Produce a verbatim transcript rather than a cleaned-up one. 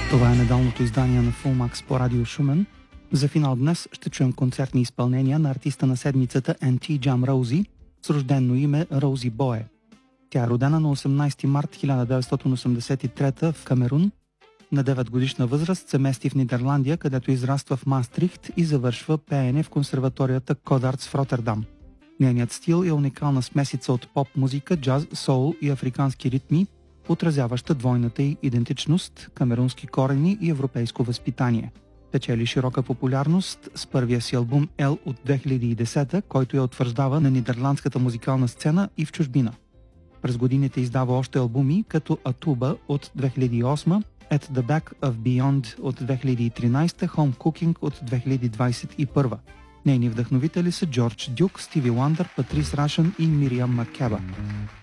Това е недалното издание на Full Max по Радио Шумен. За финал днес ще чуем концертни изпълнения на артиста на седмицата Ен Ти Джам Роузи с рождено име Роузи Бое. Тя е родена на осемнайсети март хиляда деветстотин осемдесет и трета в Камерун. На девет годишна възраст се мести в Нидерландия, където израства в Мастрихт и завършва пеене в консерваторията Кодарц в Ротердам. Нейният стил е уникална смесица от поп-музика, джаз, соул и африкански ритми, отразяваща двойната й идентичност, камерунски корени и европейско възпитание. Печели широка популярност с първия си албум Ел от две хиляди и десета, който я утвърждава на нидерландската музикална сцена и в чужбина. През годините издава още албуми, като Атуба от две хиляди и осма, At the Back of Beyond от две хиляди и тринайсета, Home Cooking от две хиляди двайсет и първа. Нейни вдъхновители са Джордж Дюк, Стиви Уандър, Патрис Рашън и Мириам Макеба.